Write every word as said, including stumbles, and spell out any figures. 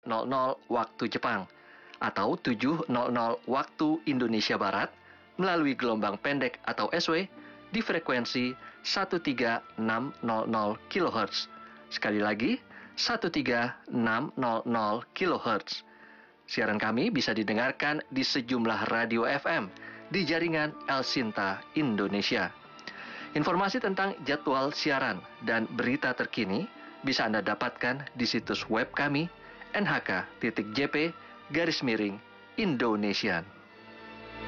nol nol waktu Jepang atau tujuh nol nol waktu Indonesia Barat melalui gelombang pendek atau S W di frekuensi seribu tiga ratus enam puluh kilohertz. Sekali lagi, seribu tiga ratus enam puluh kilohertz. Siaran kami bisa didengarkan di sejumlah radio F M di jaringan El Sinta Indonesia. Informasi tentang jadwal siaran dan berita terkini bisa Anda dapatkan di situs web kami n h k titik j p garis miring Indonesian.